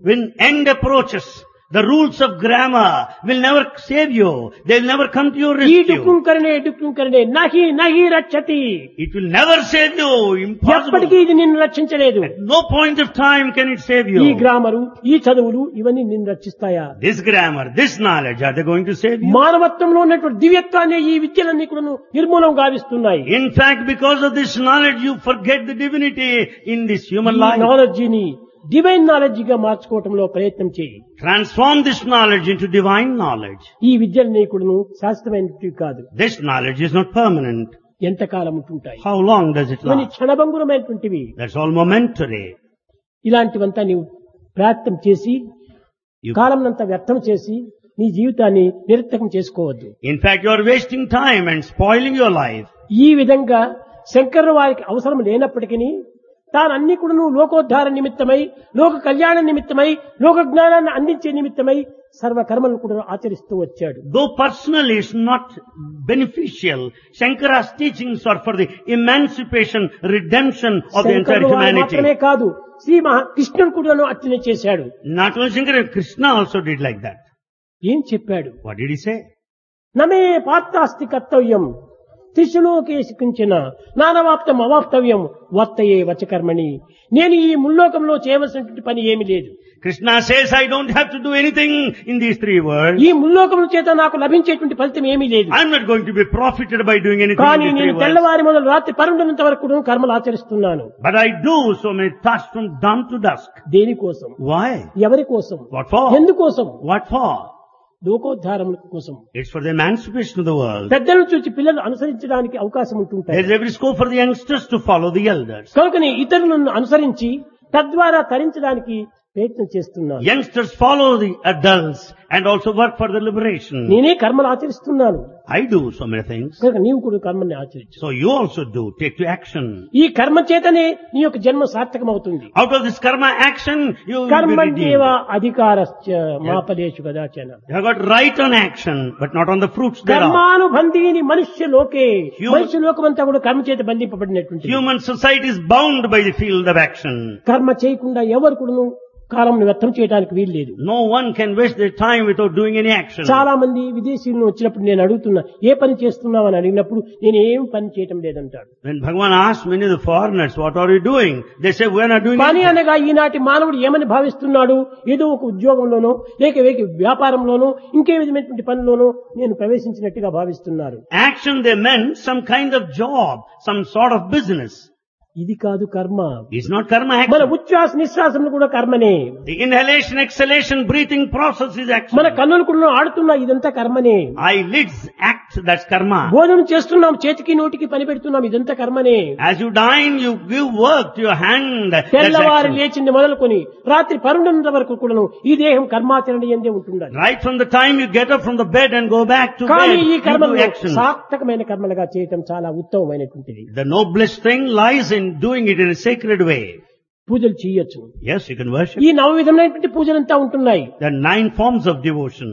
When end approaches, the rules of grammar will never save you. They will never come to your ఈ rescue. డుక్కుం కరణే నహి నహి రక్షతి. It will never save you. ఎప్పటికీ Impossible. ఇది నిన్ను రక్షించలేదు. At no point of time can it save ఈ you. Grammar, ఈ చదువులు ఇవన్నీ నిన్ను రక్షిస్తాయా? This grammar, this knowledge, are they going to save you? మానవత్వంలో ఉన్నటువంటి దివ్యత్వాన్ని ఈ విద్యలన్నీ కూడా నిర్మూలం గావిస్తున్నాయి. In fact, because of this knowledge, you forget the divinity in this human ఈ life. నాలెడ్జిని డివైన్ నాలెడ్జ్ గా మార్చుకోవటంలో ప్రయత్నం చేయి. Transform this knowledge into divine knowledge. ఈ విద్యలన్నీ కూడా శాశ్వతమైనవి కాదు. This knowledge is not permanent. ఎంతకాలం ఉంటుంటాయి? How long does it కొన్ని last? క్షణభంగురమైనటువంటివి. That's all momentary. ఇలాంటివంతా నీవు ప్రయత్నం చేసి You- కాలంనంతా వ్యర్థం చేసి నీ జీవితాన్ని నిరర్థకం చేసుకోవద్దు. In fact, you are wasting time and spoiling your life. ఈ విధంగా శంకరుల వారికి అవసరం లేనప్పటికీ తాను అన్ని కూడా లోకోద్ధార నిమిత్తమై, లోక కళ్యాణ నిమిత్తమై, లోక జ్ఞానాన్ని అందించే నిమిత్తమై సర్వ కర్మలను కూడా ఆచరిస్తూ వచ్చాడు. Though personally it's not beneficial, Shankara's teachings are for the emancipation, redemption of the entire శంకరుల వారు humanity. మాత్రమే కాదు, శ్రీ కృష్ణుడు కూడా అట్లనే చేశాడు. Not only Shankara, Krishna also did like that. ఏం చెప్పాడు? What did he say? నమే పాత్రాస్తి కర్తవ్యం త్రిశులోకేశి కించిన నానవాప్తం అవాప్తవ్యం వర్తయే వచకర్మణి. నేను ఈ ముల్లోకంలో చేయవలసినటువంటి పని ఏమీ లేదు. Krishna says, I don't have to do anything in these three words. ఈ ముల్లోకముల చేత నాకు లభించేటువంటి ఫలితం ఏమీ లేదు. I'm not going to be profited by doing anything కానీ in these నేను three words. తెల్లవారి మొదలు రాత్రి 12 వరకు కూడా కర్మలు ఆచరిస్తున్నాను. But I do so many tasks from dawn to dusk. దేనికోసం? Why? ఎవరి కోసం? What for? ఎందుకోసం? What for? లోకోద్ధారం కోసం. It's for the emancipation of the world. పెద్దలను చూసి పిల్లలు అనుసరించడానికి అవకాశం ఉంటుంటాయి. There's every scope for the youngsters to follow the elders. కనుకనే ఇతరులను అనుసరించి తద్వారా తరించడానికి ప్రయత్నం చేస్తున్నాను. Youngsters follow the adults and also work for the liberation. నేనే కర్మలు ఆచరిస్తున్నాను I do so many things. కనుక నీవు కూడా కర్మని ఆచరించు. So you also do. Take to action. ఈ కర్మ చేతనే నీ యొక్క జన్మ సార్థకమవుతుంది. Out of this karma action, you will be కర్మంటేవ redeemed. అధికారశ్చ మాపదేశు కదాచన. You have got right on action, but not on the fruits thereof. కర్మానుబంధీని మనుష్య లోకే. Human- మనుష్య లోకమంతా కూడా కర్మ చేత బంధింపబడినటువంటి. Human society is bound by the field of action. కర్మ చేయకుండా ఎవరు కూడా కాలం వ్యర్థం చేయడానికి వీలు లేదు. No one can waste their time without doing any action. చాలా మంది విదేశీయులు వచ్చినప్పుడు నేను అడుగుతున్నా, ఏ పని చేస్తున్నావు అని అడిగినప్పుడు నేను ఏం పని చేయటం లేదంటాడు. When Bhagavan asks many of the foreigners, what are you doing? They say, we are not doing పని anything. అనగా ఈనాటి మానవుడు ఏమని భావిస్తున్నాడు? ఏదో ఒక ఉద్యోగంలోనో లేక వ్యాపారంలోనో ఇంకే విధమైనటువంటి పనిలోనో నేను ప్రవేశించినట్టుగా భావిస్తున్నారు. Action they meant some kind of job, some sort of business. ఇది కాదు కర్మ. It's not karma మన action. ఉచ్ఛ్వాస నిశ్వాసములు కూడా కర్మనే. The inhalation, exhalation, breathing process is action. మన కన్నులు కూడా ఆడుతున్నా ఇదంతా కర్మనే. Eyelids act, that's karma. భోజనం చేస్తున్నాం, చేతికి నోటికి పని పెడుతున్నాం, ఇదంతా కర్మనే. As you dine, you give work to your hand. That's తెల్లవారు action. లేచింది మొదలుకొని రాత్రి 12 వరకు కూడాను ఈ దేహం కర్మాచరణ ఎందే ఉంటుండాలి. Right from the time you get up from the bed and go back to కానీ bed, ఈ you కర్మలు do action. సార్థకమైన కర్మలుగా చేయటం చాలా ఉత్తమమైనటువంటిది. The noblest thing lies in doing it in a sacred way. పూజలు చేయొచ్చు. Yes, you can worship. ఈ 9 విధమైనటువంటి పూజలంతా ఉంటున్నాయి. There are 9 forms of devotion.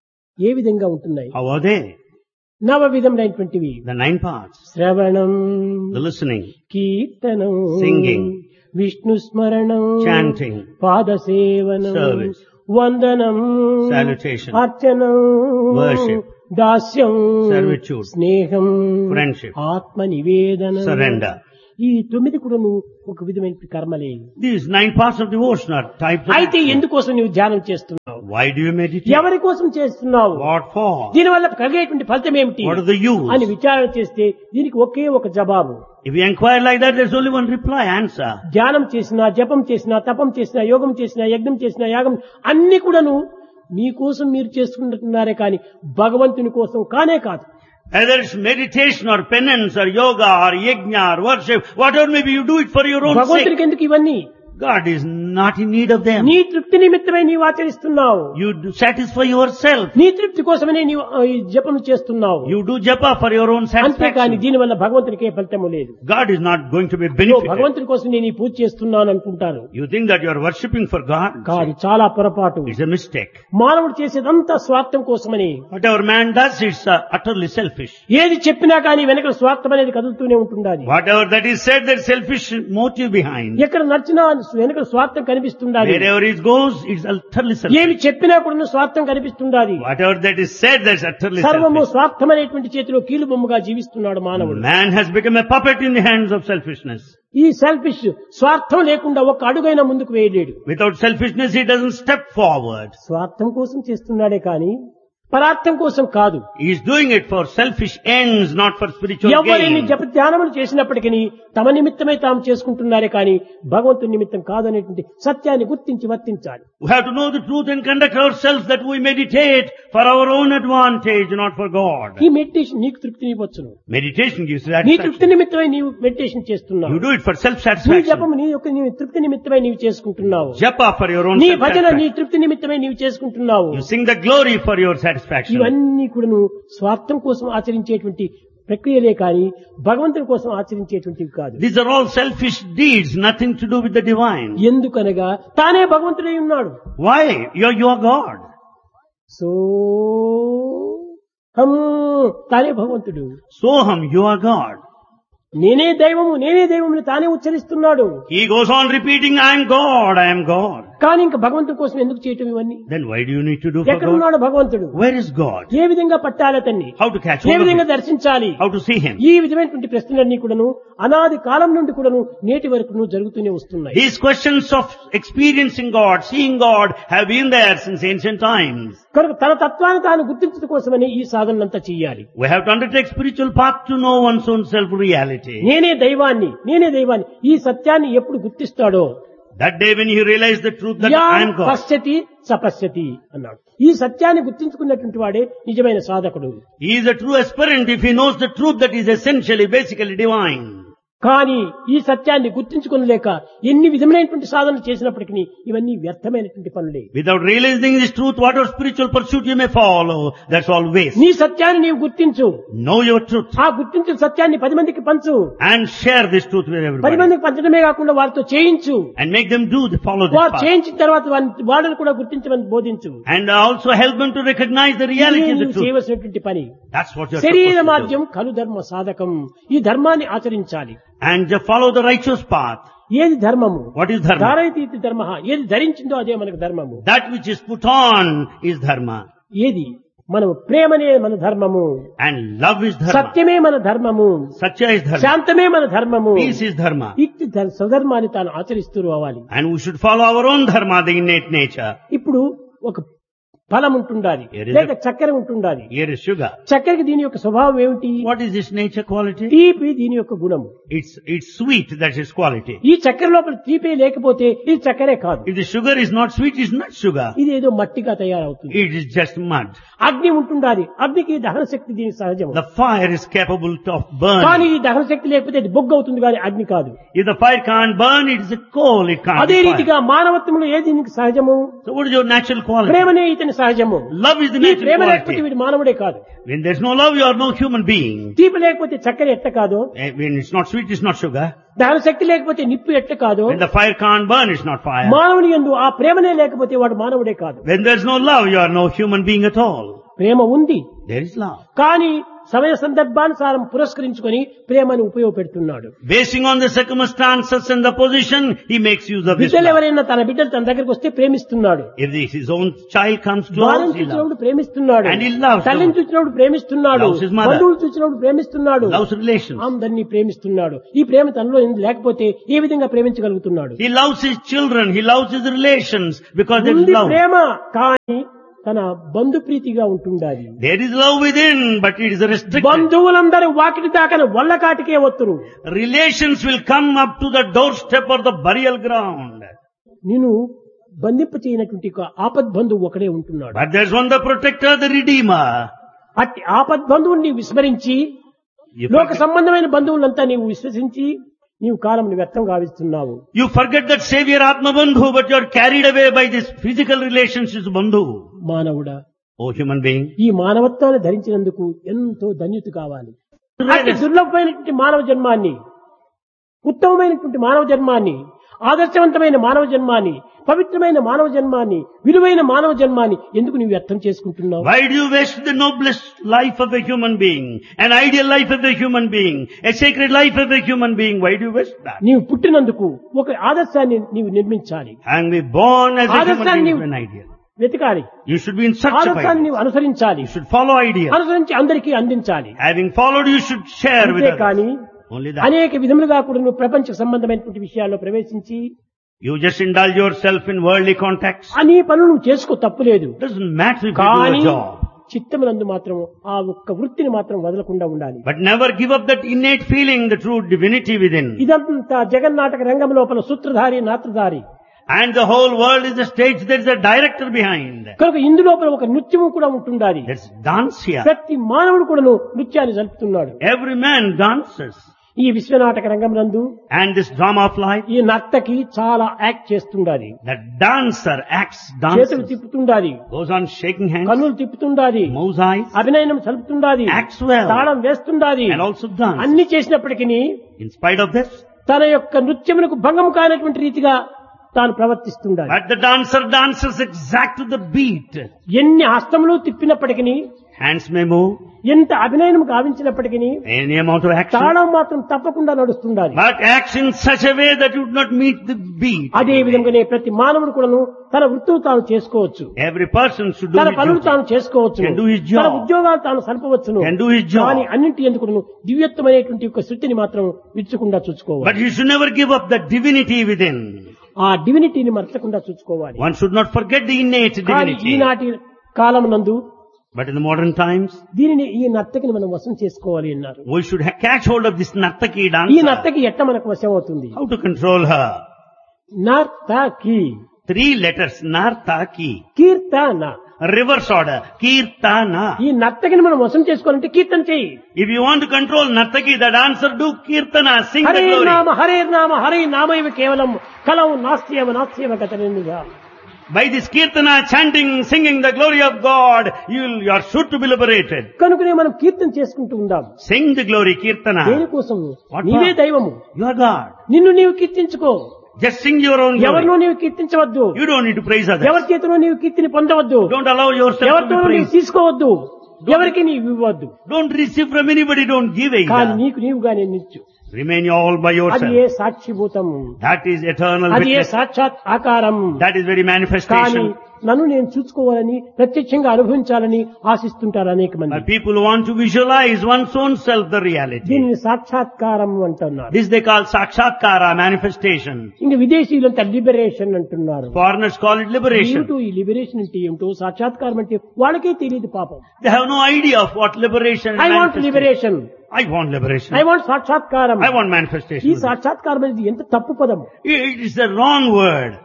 ఏ విధంగా ఉంటున్నాయి? How are they? 9 విధమైనటువంటివి. The 9 parts. శ్రవణం, The listening, కీర్తనం, Singing, విష్ణు స్మరణం, chanting, పాదసేవనం, Service, వందనం, salutation, అర్చనం, Worship, దాస్యం, servitude, స్నేహం, friendship, ఆత్మ నివేదనం. surrender. ఈ 9 కూడాను ఒక విధమైన కర్మలే. These 9 parts of devotion are types of అయితే action. ఎందుకోసం నువ్వు ధ్యానం చేస్తున్నావు? Why do you meditate? ఎవరి కోసం చేస్తున్నావు? What for? దీనివల్ల కలిగేటువంటి ఫలితం ఏమిటి What are the use? అని విచారణ చేస్తే దీనికి ఒకే ఒక జవాబు. If you inquire like that, there's only one reply, answer. ధ్యానం చేసినా, జపం చేసినా, తపం చేసినా, యోగం చేసినా, యజ్ఞం చేసినా, యాగం అన్ని కూడాను మీకోసం మీరు చేసుకుంటున్నారే కానీ భగవంతుని కోసం కానే కాదు. Whether it's meditation or penance or yoga or yajna or worship, whatever maybe you do it for your own sake. భగవంతునికి ఎందుకు ఇవన్నీ? God is not in need of them. నీ తృప్తి నిమిత్తమై నీవు ఆచరిస్తున్నావు. You do satisfy yourself. నీ తృప్తి కోసమనే నీవు ఈ జపం చేస్తున్నావు. You do japa for your own అంతేకాని satisfaction. దీనివల్ల భగవంతునికి ఏ ఫలితము లేదు. God is not going to be నువ్వు benefited. భగవంతుని కోసం నేను ఈ పూజ చేస్తున్నాను అనుకుంటాను. You think that you are worshipping for God. కాదు, చాలా పొరపాటు. It's a mistake. మానవుడు చేసేదంతా స్వార్థం కోసమని. Whatever man does, it's utterly selfish. ఏది చెప్పినా కానీ వెనక స్వార్థం అనేది కదులుతూనే ఉంటుండాలి. Whatever that is said, there's selfish motive behind. ఎక్కడ నడిచినా వెనుక స్వార్థం కనిపిస్తుండాలి. Wherever it goes, it's utterly selfish. ఏమి చెప్పినా కూడా స్వార్థం కనిపిస్తుండాలి. Whatever that is said, that's utterly సర్వము selfish. స్వార్థమైనటువంటి చేతిలో కీలు బొమ్మగా జీవిస్తున్నాడు మానవుడు. Man has become a puppet in the hands of selfishness. ఈ సెల్ఫిష్ స్వార్థం లేకుండా ఒక్క అడుగైనా ముందుకు వేయలేడు. Without selfishness, he doesn't step forward. స్వార్థం కోసం చేస్తున్నాడే కానీ పరార్థం కోసం కాదు. He is doing it for selfish ends, not for spiritual ఎవరిని gain. జప ధ్యానములు చేసినప్పటికీ తమ నిమిత్తమై తాము చేసుకుంటున్నారే కానీ భగవంతుని నిమిత్తం కాదనేటువంటి సత్యాన్ని గుర్తించి వర్తించాలి. We have to know the truth and conduct ourselves that we meditate for our own advantage, not for God. ఈ మెడిటేషన్ నీకు తృప్తినివ్వచ్చును. Meditation gives నీ తృప్తి satisfaction. నిమిత్తమై నీవు మెడిటేషన్ చేస్తున్నావు. You do it for నీ self-satisfaction. జపము నీ యొక్క నీ తృప్తి నిమిత్తమై నీవు చేసుకుంటున్నావు. Japa for your own నీ భజన నీ self-satisfaction. తృప్తి నిమిత్తమై నీవు చేసుకుంటున్నావు. You sing the glory for your satisfaction. ఇవన్నీ కూడాను స్వార్థం కోసం ఆచరించేటువంటి ప్రక్రియలే కానీ భగవంతుని కోసం ఆచరించేటువంటివి కాదు. These are all selfish deeds, nothing to do with the divine. ఎందుకనగా తానే భగవంతుడై ఉన్నాడు. Why? You are God. So హం తానే భగవంతుడు. Soham, you are God. నేనే దైవము తానే ఉచ్చరిస్తున్నాడు. He goes on repeating, I am God, I am God. కానీ ఇంకా భగవంతుడి కోసం ఎందుకు చేయటం ఇవన్నీ? Then why do you need to do for ఎక్కడ God? ఉన్నాడు భగవంతుడు? Where is God? ఏ విధంగా పట్టాలి అతన్ని? How to catch A hold of విధంగా him? దర్శించాలి? How to see him? ఈ విధమైనటువంటి ప్రశ్నలన్నీ కూడాను అనాది కాలం నుండి కూడాను నేటి వరకు జరుగుతూనే వస్తున్నాయి. These questions of experiencing God, seeing God have been there since ancient times. కనుక తన తత్వాన్ని తాను గుర్తించడం కోసమని ఈ సాధనంతా చెయ్యాలి. We have to undertake spiritual path to know one's own self-reality. నేనే దైవాన్ని ఈ సత్యాన్ని ఎప్పుడు గుర్తిస్తాడో That day when he realized the truth that I am God. పశ్యతి సపశ్యతి అన్నాడు. ఈ సత్యాన్ని గుర్తించుకున్నటువంటి వాడే నిజమైన సాధకుడు. He is a true aspirant if he knows the truth that is essentially, basically divine. కానీ ఈ సత్యాన్ని గుర్తించుకునలేక ఎన్ని విధమైనటువంటి సాధన చేసినప్పటికీ ఇవన్నీ వ్యర్థమైనటువంటి పనులే. Without realizing this truth, whatever spiritual pursuit you may follow, that's all waste. నీ సత్యాన్ని నీవు గుర్తించు. Know your truth. ఆ గుర్తించిన సత్యాన్ని 10 మందికి పంచు. And share this truth with 10 everybody. మందికి పంచడమే కాకుండా వారితో చేయించు. And make them follow this వారు path. చేయించిన తర్వాత వాళ్ళని కూడా గుర్తించమని బోధించు. And also help them to recognize the reality of the truth. చేయవలసినటువంటి పని. That's what you're శరీర supposed to do. మాధ్యం కలు ధర్మ సాధకం. ఈ ధర్మాన్ని ఆచరించాలి. And just follow the righteous path. ఏది ధర్మము? What is dharma? ధారయతీతి ధర్మ. ఏది ధరించిందో అదే మనకు ధర్మము. That which is put on is dharma. ఏది మనం ప్రేమనే మన ధర్మము. And love is dharma. సత్యమే మన ధర్మము. Satya is dharma. శాంతమే మన ధర్మము. Peace is dharma. ఇట్టి స్వధర్మాన్ని తాను ఆచరిస్తూ రావాలి. And we should follow our own dharma, the innate nature. ఇప్పుడు ఒక ఫలం ఉంటుండాలి, Here is లేక చక్కెర ఉంటుండాలి. Here is sugar. చక్కెరకి దీని యొక్క స్వభావం ఏమిటి? What is this nature quality? తీపి దీని యొక్క గుణము. It's sweet, that's its quality. ఈ చక్కెర లోపల తీపే లేకపోతే ఇది చక్కెరే కాదు. If the sugar is not sweet, it's not sugar. ఇది ఏదో మట్టిగా తయారవుతుంది. It is just mud. అగ్ని ఉంటుండాలి, అగ్నికి దహన శక్తి దీనికి సహజం. The fire is capable of కానీ burning. ఈ దహన శక్తి లేకపోతే ఇది బొగ్గు అవుతుంది కానీ అగ్ని కాదు. If the fire can't burn, it is a coal, it can't అదే be fire. రీతిగా మానవత్వంలో ఏది దీనికి సహజము? So what is your natural quality? ప్రేమనే ఇతని సహజము. Love is the ఈ natural ప్రేమ లేకపోతే quality. వీడు మానవుడే కాదు. When there's no love, you are no human being. తీపి లేకపోతే చక్కెర ఎట్ట కాదు. When it's not sweet, it's not sugar. దహన శక్తి లేకపోతే నిప్పు ఎట్ట కాదు. When the fire can't burn, it's not fire. మానవుని యందు ఆ ప్రేమనే లేకపోతే వాడు మానవుడే కాదు. When there's no love, you are no human being at all. ప్రేమ ఉంది There is love. కానీ సమయ సందర్భానుసారం పురస్కరించుకొని ప్రేమను ఉపయోగపెడుతున్నాడు. Basing on the circumstances and the position, he makes use of this బిడ్డలు love. ఎవరైనా తన బిడ్డలు తన దగ్గరికి వస్తే ప్రేమిస్తున్నాడు. If his own child comes భార్యను close, he loves. చూసినప్పుడు ప్రేమిస్తున్నాడు. And he loves తల్లిని them. చూసినప్పుడు ప్రేమిస్తున్నాడు. Loves his mother. బంధువులు చూసినప్పుడు ప్రేమిస్తున్నాడు. Loves relations. అందరినీ ప్రేమిస్తున్నాడు. ఈ ప్రేమ తనలో లేకపోతే ఏ విధంగా ప్రేమించగలుగుతున్నాడు? He loves his children, he loves his relations because there is ఉంది love. ప్రేమ కానీ తన బంధు ప్రీతిగా ఉంటుండాలి. There is love within, but it is restricted. బంధువులందరూ వాకిటి దాకా వల్లకాటికే వత్తురు. Relations will come up to the doorstep or the burial ground. నేను బంధింప చేయనటువంటి ఆపద్బంధువు ఒకడే ఉంటున్నాడు. But there's one, the protector, the redeemer. అట్టి ఆపద్బంధువుని విస్మరించి You లోక forget, సంబంధమైన బంధువులంతా నీవు విశ్వసించి నీవు కాలం వ్యర్థం గావిస్తున్నావు. you forget that Savior Atma Bandhu, but you are carried away by this physical relationships Bandhu. మానవుడా, Oh human being. ఈ మానవత్వాన్ని ధరించినందుకు ఎంతో ధన్యత కావాలి. అతి దుర్లభమైనటువంటి మానవ జన్మాన్ని, ఉత్తమమైనటువంటి మానవ జన్మాన్ని ఆదర్శవంతమైన మానవ జన్మాన్ని, పవిత్రమైన మానవ జన్మాన్ని, విలువైన మానవ జన్మాన్ని ఎందుకు నీవు వ్యర్థం చేసుకుంటున్నావు? Why do you waste the noblest life of a human being, an ideal life of a human being, a sacred life of a human being? Why do you waste that? నీవు పుట్టినందుకు ఒక ఆదర్శాన్ని నీవు నిర్మించాలి, And we born as a human ఆదర్శాన్ని being with an ideal. వెతకాలి, You should be in search of ఆదర్శాన్ని ideal. నీవు అనుసరించాలి, You should follow ideal. అనుసరించి అందరికీ అందించాలి. Having followed, you should share with others. అంతేకాని Only that. అనేక విధములుగా కూడా నువ్వు ప్రపంచ సంబంధమైనటువంటి విషయాల్లో ప్రవేశించి You just indulge yourself in worldly contacts. అనే పనులు నువ్వు చేసుకో, తప్పులేదు. Doesn't matter if you do కానీ a job. చిత్తమునందు మాత్రం ఆ ఒక్క వృత్తిని మాత్రం వదలకుండా ఉండాలి. But never give up that innate feeling, the true divinity within. ఇదంతా జగన్నాటక రంగం లోపల సూత్రధారి, నాత్రధారి. And the whole world is a stage, there is a director behind. కనుక ఇందులోపల ఒక నృత్యము కూడా ఉంటుండాలి. There's dance here. ప్రతి మానవుడు కూడాను నృత్యాన్ని జరుపుతున్నాడు. Every man dances. ఈ విశ్వనాటక రంగం నందు And this drama of life, ఈ నర్తకి చాలా యాక్ట్ చేస్తుండాలి, the dancer acts, చేతులు dances, తిప్పుతుండాలి, goes on shaking hands, కన్నులు తిప్పుతుండాలి, moves eyes, అభినయనం సలుపుతుండాలి, acts well, తాళం వేస్తుండాలి. and also dance. అన్ని చేసినప్పటికీ In spite of this, తన యొక్క నృత్యమునకు భంగం కానటువంటి రీతిగా తాను ప్రవర్తిస్తుండాలి. but the dancer dances exact to the beat. ఎన్ని హస్తములు తిప్పినప్పటికీ, Hands may move, ఎంత అభినయం గావించినప్పటికీ any amount of action, తాళం మాత్రం తప్పకుండా నడుస్తుండాలి. but acts in such a way that you would not meet the beat. అదే విధంగానే ప్రతి మానవుడు కూడాను తన వృత్తులు తాను చేసుకోవచ్చు, Every person should do తన his పనులు duty, తాను చేసుకోవచ్చు, Can do his job. తన ఉద్యోగాలు తాను సల్పవచ్చును. can do his job. కానీ అన్నింటి ఎందుకు దివ్యత్వమైనటువంటి ఒక శృతిని మాత్రం విచ్చకుండా But చూసుకోవాలి. you should never give up the divinity within. ఆ డివినిటీని మర్చకుండా చూసుకోవాలి. One should not forget the innate కానీ divinity. ఈనాటి కాలం నందు But in the modern times, దీనిని ఈ నర్తకిని మనం వశం చేసుకోవాలి అన్నారు. we should catch hold of this nartaki ఈ dancer. నర్తకి ఎట్ట మనకు వశం అవుతుంది? How to control her? నర్తకి 3 letters, nartaki. Keerthana. Reverse order, kirtana. ఈ నర్తకిని మనం వశం చేసుకోవాలంటే కీర్తన చెయ్యి. If you want to control nartaki, that answer, do kirtana, sing the Hare glory. నామ హరే నామ హరే నామైవ కేవలం కలం నాస్త్యవ నాస్త్యవ గతనిగా. By this kirtana, chanting, singing the glory of God, you are sure to be liberated. కనుకనే మనం కీర్తన చేసుకుంటూ ఉందాం. Sing the glory, kirtana. దేనికోసం? What నీవే for? దైవము, You are God. నిన్ను నీవు కీర్తించుకో. Just sing your own ఎవరినో glory. నీవు కీర్తించవద్దు, You don't need to praise others. ఎవరి చేతిలో నీవు కీర్తిని పొందవద్దు, Don't allow yourself to ఎవరితో be నీవు praised. తీసుకోవద్దు, ఎవరికి నీవు ఇవ్వద్దు. Don't receive from anybody, don't give కానీ either. నీకు నీవుగానే నిత్యు. Remain all by అది ఏ yourself. సాక్షిభూతం, That is eternal అది ఏ witness. సాక్షాత్ ఆకారం. That is very కానీ manifestation. నన్ను నేను చూసుకోవాలని, ప్రత్యక్షంగా అనుభవించాలని ఆశిస్తుంటారు అనేక మంది. But people want to visualize one's own self, the reality. దీనిని సాక్షాత్కారం అంటున్నారు. This they call sakshatkara, manifestation. ఇంక విదేశీయులంతా లిబరేషన్ అంటున్నారు. Foreigners call it liberation. ఏమిటో ఈ లిబరేషన్ అంటే ఏమిటో, సాక్షాత్కారం అంటే వాళ్ళకే తెలియదు పాపం. They have no idea of what liberation I and want manifestation. Liberation, I want liberation. I want సాక్షాత్కారం. I want ఈ manifestation. సాక్షాత్కారం అనేది ఎంత తప్పు పదం. It is the wrong word.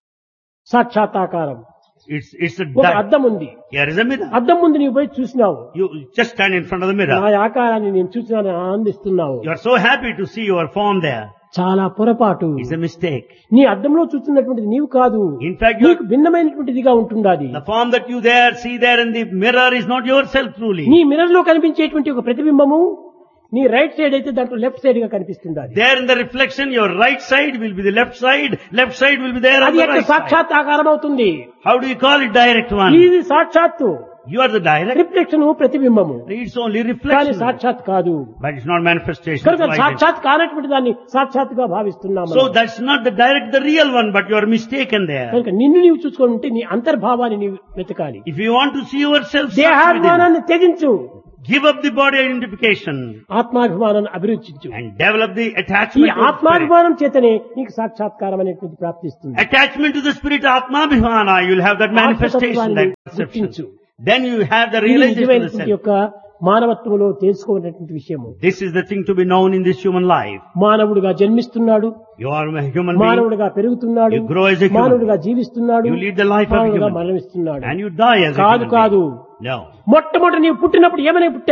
సాక్షాత్కారం. It's a ఒక అద్దం ఉంది, Here is a mirror. అద్దం ముందు నీవు పోయి చూసినావు, You just stand in front of the నా mirror. ఆకారాన్ని నేను చూసినాను ఆనందిస్తున్నావు. You are so happy to see your form there. చాలా పొరపాటు. It's a mistake. నీ అద్దంలో చూస్తున్నటువంటిది నీవు కాదు, In fact, నీకు భిన్నమైనటువంటిదిగా ఉంటుండాలి. the form that you there see there in the mirror is not yourself truly. నీ మిర్రర్ లో కనిపించేటువంటి ఒక ప్రతిబింబము నీ రైట్ సైడ్ అయితే దాంట్లో లెఫ్ట్ సైడ్ గా కనిపిస్తుండాలి. There in the reflection, your right side will be the left side will be there on అది the యొక్క right side. సాక్షాత్ ఆకారం అవుతుంది. How do you call it direct one? ఇది సాక్షాత్తు. You are the direct. Reflection, ప్రతిబింబము, It's only కానీ reflection. సాక్షాత్ కాదు. But it's not manifestation. కనుక It's like సాక్షాత్ కానటువంటి దాన్ని సాక్షాత్తుగా భావిస్తున్నాము. it. So that's not the direct, the real one, but you are mistaken there. కనుక నిన్ను నీవు చూసుకుంటే నీ అంతర్భావాన్ని నీవు వెతకాలి. If you want to see yourself, search within. దేహాభిమానాన్ని త్యజించు, Give up the body identification ఆత్మాభిమానాన్ని అభిరుచించు. and develop the ఈ attachment to the spirit. ఆత్మాభిమానం చేతనే నీకు సాక్షాత్కారం అనేటువంటి ప్రాప్తిస్తుంది. Attachment to the spirit, Atmabhivana, you'll have that manifestation, that perception. గుర్తించు. Then you have the ఇది realization of the నిజమైనటువంటి self. యొక్క మానవత్వంలో తెలుసుకోవాలనేటువంటి విషయము. This is the thing to be known in this human life. మానవుడిగా జన్మిస్తున్నాడు, You are a human being మానవుడిగా పెరుగుతున్నాడు, You grow as a human. మానవుడిగా జీవిస్తున్నాడు, You lead the life of a మానవుడిగా human. మరణిస్తున్నాడు. and you die as a కాదు human కాదు, being. No. మొట్టమొదటి నీవు పుట్టినప్పుడు ఏమని పుట్టావు?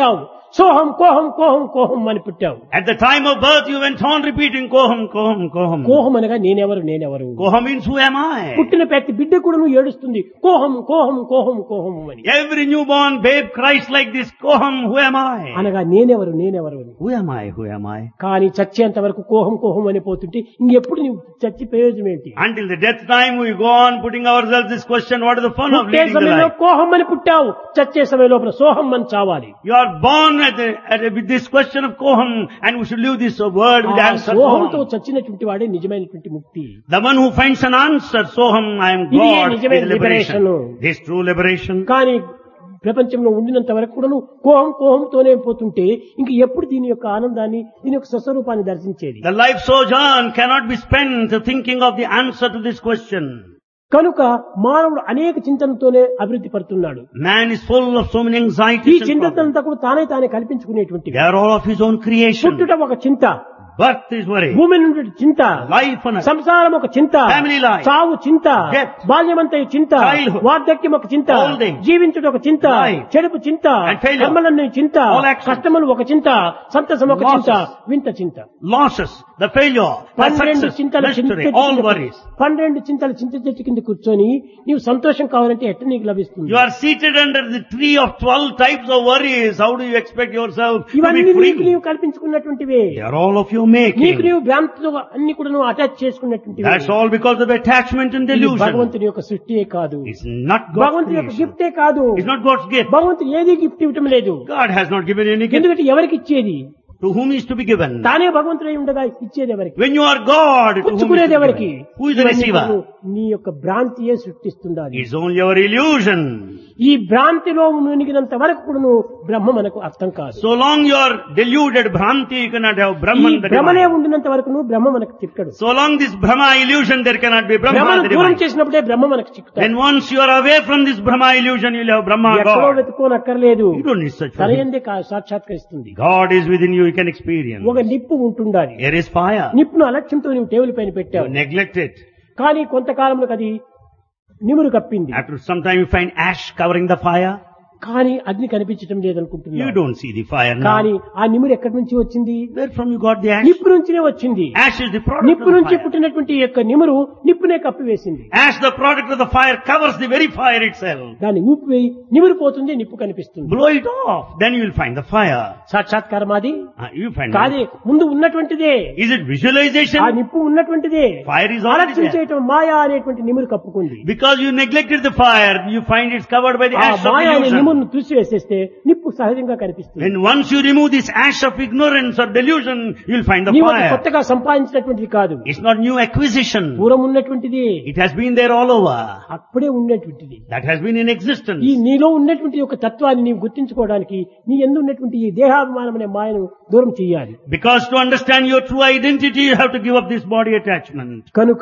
సోహం కోహం కోహం కోహం అని పుట్టావు. At the time of birth, you went on repeating Koham, Koham, Koham. కోహం అనగా నేనెవరు నేనెవరు. Koham means who am I? పుట్టిన ప్రతి బిడ్డ కూడా నువ్వు ఏడుస్తుంది కోహం కోహం కోహం కోహం అని. Every newborn babe cries like this, Koham, who am I? అనగా నేనెవరు నేనెవరు అని. Who am I? Who am I? కానీ చచ్చేంత వరకు కోహం కోహం అని పోతుంటే ఇంకెప్పుడు నువ్వు చచ్చి ప్రయోజనం ఏంటి? Until the death time, we go on putting ourselves this question, what is the fun of పుట్టే leading the సమయంలో life? కోహం అని పుట్టావు, చచ్చే సమయం లోపల సోహం అని చావాలి. You are born with this question of Koham, and we should leave this word with the answer సోహంతో Koham. చచ్చినటువంటి వాడే నిజమైనటువంటి ముక్తి. The one who finds an answer, Soham, I am ఇది God, నిజమైన is liberation. liberation. This true liberation. కానీ ప్రపంచంలో ఉండినంత వరకు కూడా కోహం కోహంతోనే పోతుంటే ఇంక ఎప్పుడు దీని యొక్క ఆనందాన్ని దీని యొక్క స్వస్వరూపాన్ని దర్శించేది? The life sojourn cannot be spent thinking of the answer to this question. కనుక మానవుడు అనేక చింతనతోనే అభివృద్ధి పడుతున్నాడు. Man is full of so many ఈ anxieties and problems. చింతనంతా కూడా తానే కల్పించుకునేటువంటి. They are all of his own creation. పుట్టుట ఒక చింత, Birth is worry. భూమి నుండి చింత, Life on earth. సంసారం ఒక చింత, Family life. చావు చింత, Death. బాల్యమంతా చింత, Childhood. వార్ధక్యం ఒక చింత, Old age. జీవించుట ఒక చింత, Life. చెడుపు చింత, And failure. కర్మలన్నీ చింత, All actions. కష్టములు ఒక చింత, సంతసం ఒక చింత, Losses. వింత చింత. Losses, the failure, the 12 success, Chintala mystery, all worries. 12 చింతల చింత చెట్టు కింద కూర్చొని నీవు సంతోషం కావాలంటే ఎట్ట నీకు లభిస్తుంది? You are seated under the tree of 12 types of worries. How do you expect yourself to ఇవన్నీ be నీకు free? నీవు కల్పించుకున్నటువంటివే. They are all of your నీకు making. నీవు భ్రాంతితో అన్ని కూడా నువ్వు attach చేసుకున్నటువంటివి. That's all because of attachment and ఇది delusion. భగవంతుని యొక్క సృష్టియే కాదు, It's not God's భగవంతుని యొక్క creation. గిఫ్టే కాదు. It's not God's gift. భగవంతుడు ఏది గిఫ్ట్ ఇవ్వటం లేదు. God has not given any gift. ఎందుకంటే ఎవరికి ఇచ్చేది? To whom is to be given? తానే భగవంతుడై ఉండగా ఇచ్చేది ఎవరికి? When you are God, to whom is పుచ్చుకునేది to be ఎవరికి? given? Who is the ఇవన్నీ receiver? కూడా నీ యొక్క భ్రాంతియే సృష్టిస్తుందా? It's only your illusion. ఈ భ్రాంతిలో మునిగినంత వరకు కూడా నువ్వు బ్రహ్మ మనకు అర్థం కాదు. So long you are deluded, Bhranti, you cannot have ఈ Brahman the భ్రమనే divine. ఉండినంత వరకు నువ్వు బ్రహ్మ మనకు చిక్కడు. So long this Brahma illusion, there cannot be Brahma భ్రమను the దూరం divine. చేసినప్పుడే బ్రహ్మ మనకు చిక్కుతాడు. Then once you are away from this Brahma illusion, you will have Brahma ఎక్కడో God. వెతుక్కోనక్కర్లేదు, You don't need such for తన him. యందే సాక్షాత్కరిస్తుంది. God is within you, you can experience. ఒక నిప్పు ఉంటుండాలి. There is fire. నిప్పును అలక్ష్యంతో నువ్వు table పైన You పెట్టావు, neglect it. కానీ కొంతకాలంలో అది నిమురు కప్పింది. After some time you find ash covering the fire. కానీ అగ్ని కనిపించడం You లేదనుకుంటున్నావు. don't see the fire now. కానీ ఆ నిమురు ఎక్కడి నుంచి వచ్చింది? Where from you got the ash? నిప్పు నుంచినే వచ్చింది. Ash is the product నిప్పు of the నుంచి fire. పుట్టినటువంటి ఈ యొక్క నిమురు నిప్పునే కప్పివేసింది. Ash, the product of the fire, covers the very fire itself. దాన్ని ఊపివేయి నిమురు పోతుంది, నిప్పు కనిపిస్తుంది. Blow it off, then you will find the fire. సాక్షాత్కారం అది You find కాదే, it. ముందు ఉన్నటువంటిదే. Is it visualization? ఆ నిప్పు ఉన్నటువంటిదే. Fire is already ఆలస్యం there. చేయటం మాయా అనేటువంటి నిమురు కప్పుకుంది. Because you neglected the fire, you find it's covered by the ఆ ash of మాయా అనే illusion. నిమురును తీసివేసేస్తే నిప్పు సహజంగా కనిపిస్తుంది. When once you remove this ash of ignorance or delusion, you'll find the నీవు అది fire. కొత్తగా సంపాదించినటువంటిది కాదు, It's not new acquisition. పూర్వం ఉన్నటువంటిది, It has been there all over. అప్పుడే ఉన్నటువంటిది. That has been in existence. ఈ నీలో ఉన్నటువంటి యొక్క తత్వాన్ని నీవు గుర్తించుకోవడానికి నీ యందు ఉన్నటువంటి ఈ దేహాభిమానం అనే మాయను దూరం చేయాలి. Because to understand your true identity, you have to give up this body attachment. కనుక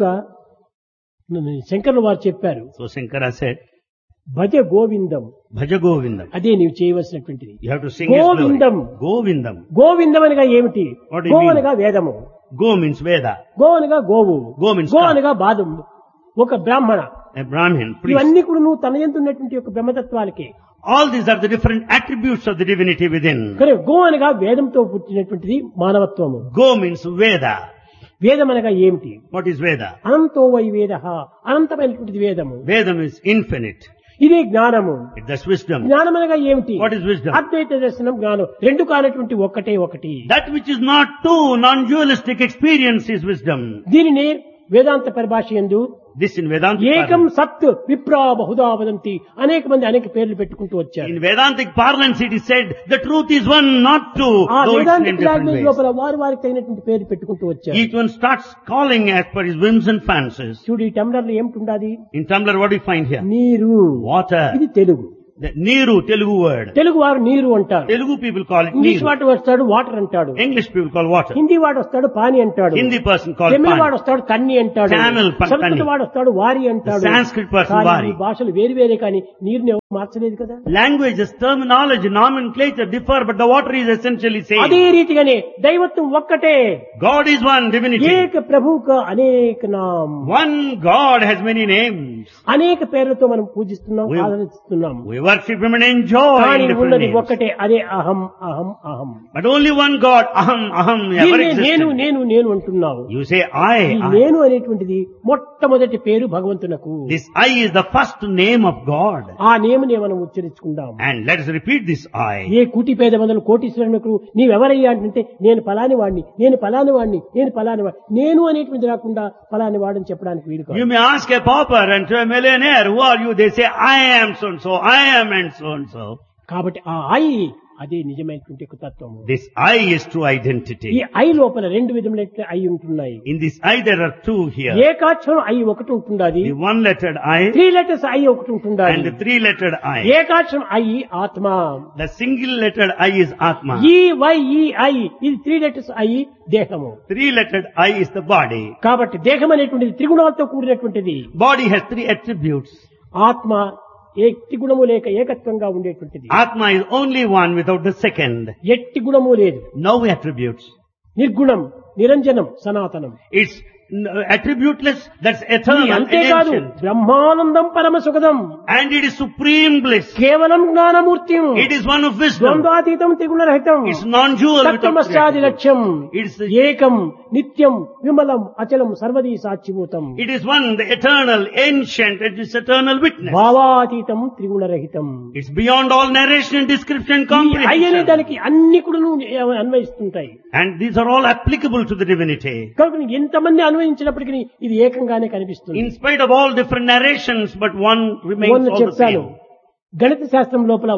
శంకర్లు వారు చెప్పారు, So Shankara said, భజ గోవిందం, Bhaja Govindam. అదే నీవు చేయవలసినటువంటిది. You have to sing his glory. Govindam. Govindam. గోవిందం అనగా ఏమిటి? What do you go mean? అనగా వేదము, Go means Veda. గో అనగా గోవు, Go means గో cow. అనగా బాదం, ఒక బ్రాహ్మణ. A Brahmin, priest. ఇవన్నీ కూడా నువ్వు తన యందు ఉన్నటువంటి యొక్క బ్రహ్మతత్వాలకి. All these are the different attributes of the divinity within. కనుక గో అనగా వేదంతో పుట్టినటువంటిది మానవత్వము. Go means Veda. వేదం అనగా ఏమిటి? What is Veda? అనంతో వై వేద, అనంతమైనటువంటిది వేదము. Vedam is infinite. ఇదే జ్ఞానము. That's wisdom. జ్ఞానం అనగా ఏమిటి? What is wisdom? అద్వైత దర్శనం జ్ఞానం, రెండు కానటువంటి ఒక్కటే ఒకటి. That which is not two, non-dualistic experience is wisdom. దీనిని వేదాంత పరిభాష యందు This in Vedantic ఏకం parlance. సత్ విప్రా బహుదా వదంతి, అనేక మంది అనేక పేర్లు పెట్టుకుంటూ వచ్చారు. In Vedantic parlance it is said, the truth is one, not two. ఆ Though it's in Vedantic different language ways. లోపల వారికి తగినటువంటి పేర్లు పెట్టుకుంటూ వచ్చారు. Each one starts calling as per his whims and fancies. చూడు, ఈ టంబ్లర్ లో ఏమిటి ఉండాలి? In Tumblr, what do you find here? నీరు. Water. ఇది Telugu. The Neeru, Telugu word. Telugu వారు నీరు అంటారు, Telugu people call it English Neeru. వాడు వస్తాడు వాటర్ అంటాడు, English people call water. Hindi వాడు వస్తాడు పాని అంటాడు, Hindi person called తమిళ వాడు Pani. వస్తాడు తన్ని అంటాడు, Tamil సంస్కృత Tanni. వాడు వస్తాడు వారి అంటాడు. The Sanskrit person కానీ Vari. ఈ భాషలు వేరు వేరే, కానీ నీరుని ఎవరు మార్చలేదు కదా. Languages, terminology, nomenclature differ, but the water is essentially అదే same. రీతిగానే దైవత్వం ఒక్కటే. God is one, divinity. ఏక ప్రభుక అనేక నామ్, One God has many names. అనేక పేర్లతో మనం పూజిస్తున్నాం, We- ఆరాధిస్తున్నాం. We worship Him and enjoy కానీ different ఉన్నది names. ఒక్కటే, అదే అహం అహం అహం. But only one God, aham, aham, ever దీన్నే నేను existed. నేను నేను అంటున్నావు. You say ఈ I. నేను అనేటువంటిది మొట్టమొదటి పేరు భగవంతునకు. This I is the first name of God. ఆ నేమునే మనం ఉచ్చరించుకుందాం. And let us repeat this I. ఏ కూటి పేద మందులు కోటీశ్వరులకు నీవెవరయ్యా అంటే నేను పలాని వాడిని, నేను పలాని వాడిని, నేను పలాని వాడిని. నేను అనేటువంటి రాకుండా పలాని వాడని చెప్పడానికి వీలు కాదు. You may ask a pauper and to a millionaire, who are you? They say, I am so and so, I am and so and so. కాబట్టి ఆ ఐ అదే నిజమైనటువంటి తత్వము. This I is true identity. ఈ I లోపల రెండు విధములైన I ఉంటున్నాయి. In this I there are two here. ఏకాక్షరం I ఒకటి ఉంటుండాది, The one-lettered I 3 letters I ఒకటి ఉంటుండాది. and the three-lettered I. ఏకాక్షరం I ఆత్మ, The single-lettered I is Atma. ఈ వై ఈ ఐ ఇది 3 letters ఐ దేహము. Three-lettered I is the body. కాబట్టి దేహం అనేటువంటిది త్రిగుణాలతో కూడినటువంటిది. Body has three attributes. ఆత్మ ఎట్టి గుణము లేక ఏకత్వంగా ఉండేటువంటిది. Atma is only one without the second. ఎట్టి గుణము లేదు. No attributes. నిర్గుణం, నిరంజనం, సనాతనం. It's attributeless, that's ఇది eternal and అంతేకాదు, ancient. బ్రహ్మానందం పరమ సుఖదం, And it is supreme bliss. కేవలం Gnanamurthy, It is one of wisdom. ద్వంద్వాతీతం త్రిగుణరహితం, It's non-dual without తత్వమస్యాది three లక్ష్యం, It's the- ఏకం నిత్యం విమలం అచలం సర్వదీ సాక్షిభూతం, It is one, the eternal, ancient, it is eternal witness. భావాతీతం త్రిగుణరహితం. It's beyond all narration, description, ఈ అయ్యనే comprehension. దానికి అన్ని కూడా అన్వయిస్తుంటాయి. And these are all applicable to the divinity. కనుక ఎంతమంది అన్వయించినప్పటికీ ఇది ఏకంగానే కనిపిస్తుంది. In spite of all different narrations, but one remains మొన్న all the చెప్తాను, same. గణిత శాస్త్రం లోపల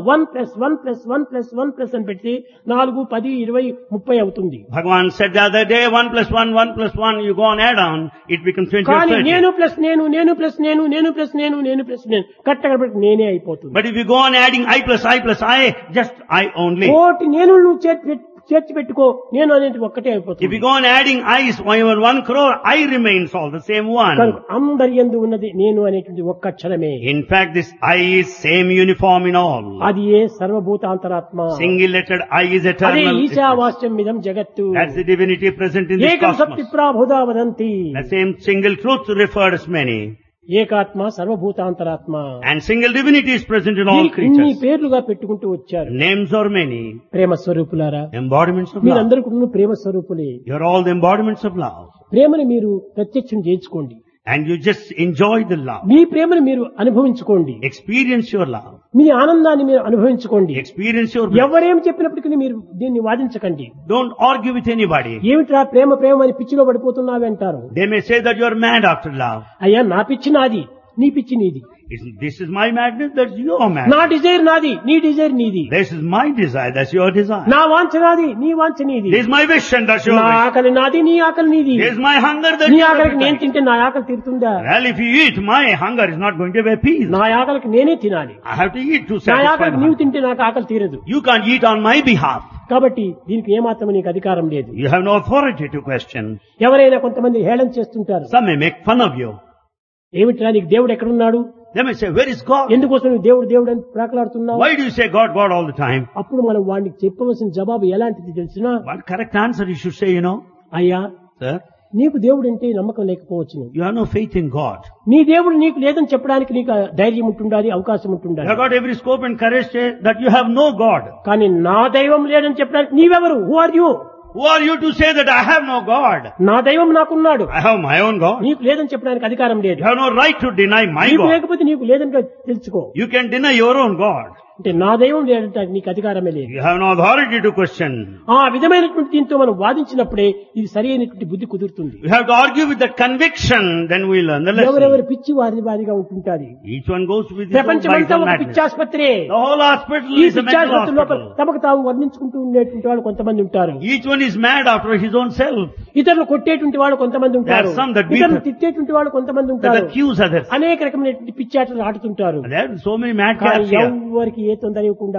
1+1+1+1+ అని పెడితే 4, 10, 20, 30 అవుతుంది. Bhagavan said the other day, 1 plus 1, 1 plus 1, you go on add on, it becomes 20 or కానీ 30. నేను ప్లస్ నేను, నేను ప్లస్ నేను, నేను ప్లస్ నేను, నేను ప్లస్ నేను కట్టగడబడి నేనే అయిపోతుంది. But if you go on adding I plus I plus I, just I only. కోటి నేను నువ్వు చేర్చి పెట్టుకో, నేను అనేది ఒక్కటే If you అయిపోతుంది. go on adding I's, over 1 crore, I remains all the same one. కనుక అందరి యందు ఉన్నది నేను అనేటువంటి ఒక్క అక్షరమే. In fact, this I is same uniform in all. అది ఏ సర్వభూతాంతరాత్మ, Single-lettered I is అదే eternal. ఈశావాస్యం మిదం జగత్తు, That's the divinity present in this ఏకం cosmos. Satti ప్రాభుదా వదంతి. The same single truth refers many. ఏకాత్మ సర్వభూతాంతరాత్మ. And single divinity is present in all దీనికి ఇన్ని creatures. పేర్లుగా పెట్టుకుంటూ వచ్చారు. Names are many. ప్రేమ స్వరూపులారా, Embodiments of love. మీరందరూ కూడా ప్రేమ స్వరూపులే. You're all the embodiments of love. ప్రేమను మీరు ప్రత్యక్షం చేయించుకోండి. And you just enjoy the love. మీ ప్రేమను మీరు అనుభవించుకోండి. Experience your love. మీ ఆనందాన్ని మీరు అనుభవించుకోండి. Experience your bliss. ఎవరేం చెప్పినప్పటికీ మీరు దీన్ని వాదించకండి. Don't argue with anybody. ఏమిట్రా ప్రేమ ప్రేమ అని పిచ్చిలో పడిపోతున్నావి అంటారు. They may say that you're mad after love. అయ్యా, నా పిచ్చి నాది, నీ పిచ్చి నీది. This is my madness, that's your నా madness. డిజైర్ నాది, నీ డిజైర్ నీది. This is my desire, that's your desire. నా వాంఛ నాది, నీ వాంఛ నీది. This is my wish and that's your నా wish. ఆకలి నాది, నీ ఆకలి నీది. This is my hunger, that's నీ your ఆకలికి నేను appetite. తింటే నా ఆకలి తీరుతుందా? Well, if you eat, my hunger is not going to be appeased. నా ఆకలికి నేనే తినాలి. I have to eat to నా satisfy ఆకలికి my నీవు hunger. తింటే నాకు ఆకలి తీరదు. You can't eat on my behalf. కాబట్టి దీనికి ఏమాత్రం నీకు అధికారం లేదు. You have no authority to question. ఎవరైనా కొంతమంది హేళన చేస్తుంటారు. Some may make fun of you. ఏమిట్రా నీకు దేవుడు ఎక్కడున్నాడు? They may say, where is God? ఎందుకోసం నువ్వు దేవుడు దేవుడు అని ప్రాకులాడుతున్నావు? Why do you say God, God all the time? అప్పుడు మనం వాడికి చెప్పవలసిన జవాబు ఎలాంటిది తెలిసినా, What correct answer you should say, అయ్యా, Sir, నీకు దేవుడు అంటే నమ్మకం లేకపోవచ్చును. you have no faith in God. నీ దేవుడు నీకు లేదని చెప్పడానికి నీకు ధైర్యం ఉంటుండాలి, అవకాశం You ఉంటుండాలి. have got every scope and courage to say that you have no God. కానీ నా దైవం లేదని చెప్పడానికి నీవెవరు? Who are you? Who are you to say that I have no God? నా దైవం నాకున్నాడు, I have my own God. నీకు లేదని చెప్పడానికి అధికారం లేదు. You have no right to deny my నీకు God. లేకపోతే నీకు లేదని తెలుసుకో. You can deny your own God. అంటే నా దైవం లేదంటే నీకు అధికారమే లేదు. You have no authority to question. ఆ విధమైనటువంటి దీంతో మనం వాదించినప్పుడే ఇది సరి అయినటువంటి బుద్ధి కుదురుతుంది. You have to argue with that conviction, then we'll learn the ఎవరెవరి lesson. పిచ్చి వారి వారిగా ఉంటుంటాది. Each one goes with his own vice ప్రపంచమంతా and ఒక madness. పిచ్చాసుపత్రే. The whole hospital ఈ is a mental పిచ్చాసుపత్రి లోపల hospital. తమకు తాము వర్ణించుకుంటూ ఉండేటువంటి వాళ్ళు కొంతమంది ఉంటారు. Each one is mad after his own self. ఇతరులు కొట్టేటువంటి వాళ్ళు కొంతమంది ఉంటారు. There are some that beat ఇతరులు her. తిట్టేటువంటి వాళ్ళు కొంతమంది That ఉంటారు. accuse others. అనేక రకమైనటువంటి పిచ్చాటలు ఆడుతుంటారు. There are so many mad కానీ cats here. ఎవరికి ఏ తొందర ఇవ్వకుండా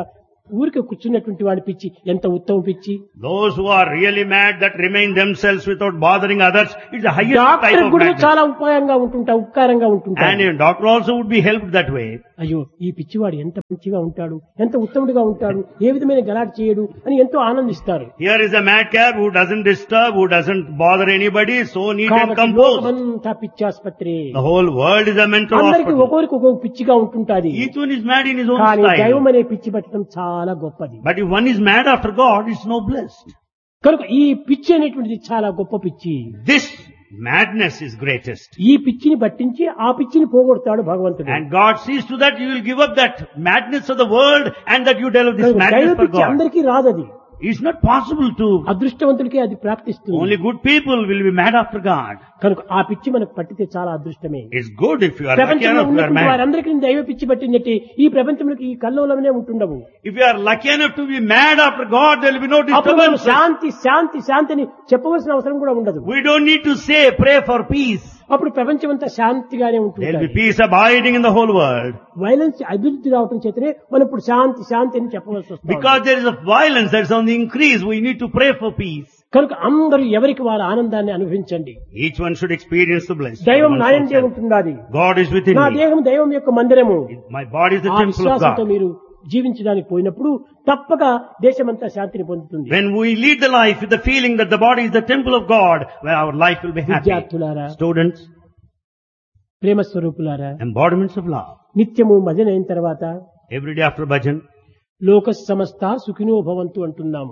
ఊరికి కూర్చున్నటువంటి వాడి పిచ్చి ఎంత ఉత్తమ పిచ్చి. Those who are really mad that remain themselves without bothering others, it's the highest type doctor of కూడా madness. చాలా ఉపకారంగా ఉంటుంటా. And a doctor also would be helped that way. అయ్యో ఈ పిచ్చివాడు ఎంత మంచిగా ఉంటాడు, ఎంత ఉత్తముడిగా ఉంటాడు, ఏ విధమైన గలాట్ చేయడు అని ఎంతో ఆనందిస్తారు. Here is a madcap who doesn't disturb, who doesn't bother anybody, so neat and కాబట్టి composed. లోకమంతా పిచ్చాసుపత్రి. The whole world is a mental అందరికి hospital. ఒక్కొక్కరికి ఒక్కొక్క పిచ్చిగా ఉంటుంటాది. Each one is mad in his own కానీ style. దైవం అనే పిచ్చి పట్టడం చాలా గొప్పది. But if one is mad after God, it's no blessed. కనుక ఈ పిచ్చి అనేటువంటిది చాలా గొప్ప పిచ్చి. This madness is greatest. ఈ పిచ్చిని పట్టించి ఆ పిచ్చిని పోగొడతాడు భగవంతుడు. And God sees to that you will give up that madness of the world and that you develop this దైవ madness for పిచ్చి God. అందరికీ రాదది. It's not possible to. అదృష్టవంతుడికి అది ప్రాప్తిస్తుంది. Only good people will be mad after God. కనుక ఆ పిచ్చి మనకు పట్టితే చాలా అదృష్టమే. It's good if you are lucky ప్రపంచంలో enough to are ఉన్నటువంటి mad. వారందరికీ దైవ పిచ్చి పట్టిందంటే ఈ ప్రపంచంలోకి ఈ కల్లోలనే ఉంటుండవు. If you are lucky enough to be mad after God, there will be no అప్పుడు మనం disturbance. శాంతి శాంతి శాంతి అని చెప్పవలసిన అవసరం కూడా ఉండదు. We don't need to say, pray for peace. అప్పుడు ప్రపంచం అంతా శాంతిగానే There will ఉంటుంది. be peace abiding in the whole world. Violence అభివృద్ధి రావటం చేతనే మనం ఇప్పుడు శాంతి శాంతి అని చెప్పవలసి వస్తుంది. Because there is a violence that's on the increase, we need to pray for peace. కనుక అందరూ ఎవరికి వారి ఆనందాన్ని అనుభవించండి. Each one should experience the bliss. దైవం for నాయందే oneself. ఉంటున్నది. God is within నా me. దేహం దైవం యొక్క మందిరము. My body is the ఆ temple of విశ్వాసంతో God. మీరు జీవించడానికి పోయినప్పుడు తప్పక దేశమంతా శాంతిని పొందుతుంది. When we lead the life with the feeling that the body is the temple of God, well, our life will be happy. విద్యార్థులారా, Students, ప్రేమ స్వరూపులారా, embodiments of love. నిత్యము భజన అయిన తర్వాత Every day after bhajan, లోక సమస్త సుఖినో భవంతు అంటున్నాము.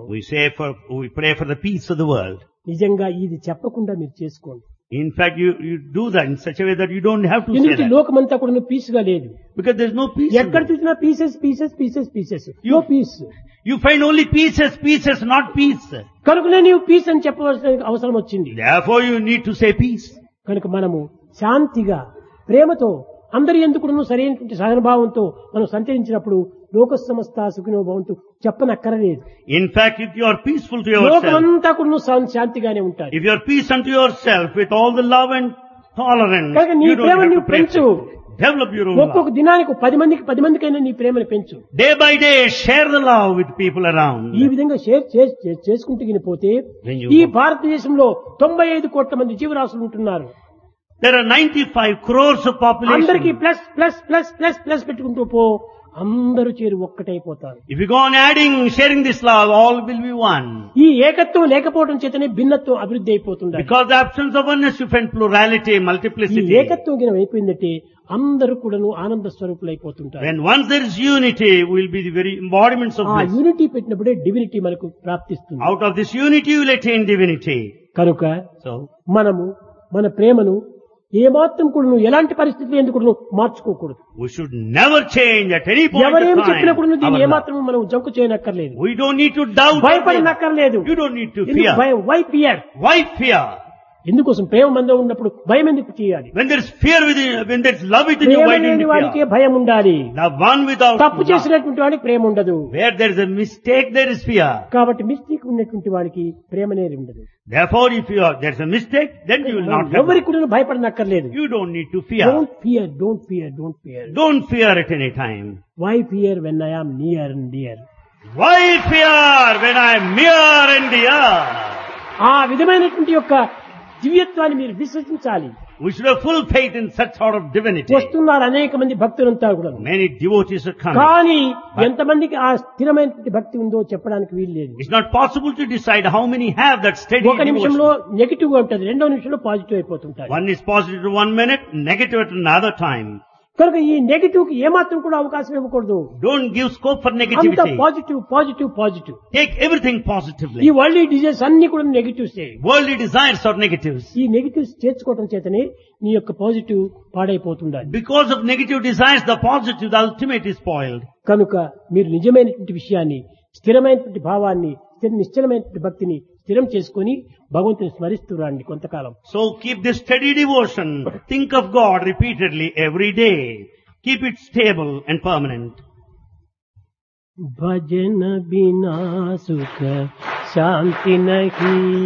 we pray for the peace of the world. నిజంగా ఇది చెప్పకుండా మీరు చేసుకోండి. In fact, you do that in such a way that you don't have to say ఎందుకంటే that. లోకమంతా కూడా పీస్ గా లేదు. Because there's no peace. in ఎక్కడ it. చూసినా pieces pieces pieces pieces no piece. You find only pieces, not peace. కనుకనే నీవు piece అని చెప్పవలసిన అవసరం వచ్చింది. Therefore you need to say peace. కనుక మనము శాంతిగా ప్రేమతో అందరి ఎందుకును సరైనటువంటి సహనభావంతో మనం సంచరించినప్పుడు లోక సమస్త సుఖినో భవంతు చెప్పనక్కరలేదు. In fact, if you are peaceful to yourself, లోకమంతా కూడా శాంతిగానే ఉంటారు. if you are peace unto yourself with all the love and tolerance, కనుక నీ you don't ప్రేమను have to నీవు pray. పెంచు. Develop your own ఒక్కొక్క love. దినానికి 10 మందికైనా నీ ప్రేమను పెంచు. Day by day, share the love with people around. ఈ విధంగా చేసుకుంటూ పోతే When you ఈ go- భారతదేశంలో 95 కోట్ల మంది జీవరాశులు ఉంటున్నారు. There are 95 crores of అందరికీ population. Plus plus plus plus plus పెట్టుకుంటూ పో, అందరూ చేరి ఒక్కటైపోతారు. If you go on adding, sharing this love, all will be one. ఈ ఏకత్వం లేకపోవడం చేతనే భిన్నత్వం అభివృద్ధి అయిపోతుంది. Because the absence of oneness, you find plurality, ఈ multiplicity. ఏకత్వం గిన అయిపోయిందంటే అందరూ కూడాను ఆనంద స్వరూపులు అయిపోతుంటారు. When once there is unity, we will be the very embodiments of ఆ bliss. యూనిటీ పెట్టినప్పుడే డివినిటీ మనకు ప్రాప్తిస్తుంది. Out of this unity, you will attain divinity. కనుక So, మనము మన ప్రేమను ఏమాత్రం కూడా ఎలాంటి పరిస్థితులు ఎందుకు మార్చుకోకూడదు. we should never change at any point ఎవరేం of time. చెప్పినా కూడా దీన్ని our love. ఏమాత్రం మనం జంకు చేయనక్కర్లేదు. We don't need to doubt. భయపడనక్కర్లేదు. You don't need to ఎందుకు fear. భయం? Why fear? Why fear? ఎందుకోసం ప్రేమ మంద ఉన్నప్పుడు భయం ఎందుకు చేయాలి? When there is fear within you, when there is love within you, Prema why do లేని you వాడికే fear? భయం ఉండాలి. The one without తప్పు love. చేసినటువంటి వాడికి ప్రేమ ఉండదు. Where there is a mistake, there is fear. కాబట్టి మిస్టేక్ ఉన్నటువంటి వాడికి ప్రేమనే ఉండదు. Therefore, if there is a mistake, then you will not have ఎవరికి love. కూడా భయపడనక్కర్లేదు. You don't need to fear. Don't fear, don't fear, don't fear. Don't fear at any time. Why fear when I am near and dear? Why fear when I am near and dear? ఆ విధమైనటువంటి యొక్క దివ్యత్వాన్ని మీరు విశ్వసించాలి. We should have full faith in such sort of divinity. వస్తున్నారు అనేక మంది భక్తులంతా కూడా. Many devotees are coming. కానీ ఎంతమందికి ఆ స్థిరమైనటువంటి భక్తి ఉందో చెప్పడానికి వీలు లేదు. It's not possible to decide how many have that steady ఒక నిమిషంలో devotion. నెగిటివ్ గా ఉంటుంది, రెండో నిమిషంలో positive అయిపోతుంటాయి. One is positive to 1 minute, negative at another time. కనుక ఈ నెగిటివ్ కి ఏమాత్రం కూడా అవకాశం ఇవ్వకూడదు. Don't give scope for అంత negativity. Positive positive positive. Take everything ఈ positively. వరల్డ్ డిజైర్స్ అన్ని కూడా negatives. Worldly desires are negatives. ఈ నెగిటివ్స్ చేర్చుకోవడం చేతనే నీ యొక్క positive పాడైపోతుండాలి. Because of negative desires, the positive, the ultimate is spoiled. కనుక మీరు నిజమైనటువంటి విషయాన్ని, స్థిరమైనటువంటి భావాన్ని, నిశ్చలమైనటువంటి భక్తిని స్థిరం చేసుకొని భగవంతుని స్మరిస్తూ రండి కొంతకాలం. So keep this steady devotion. Think of God repeatedly every day. Keep it stable and permanent. భజన బినా సుఖ శాంతి నహీ.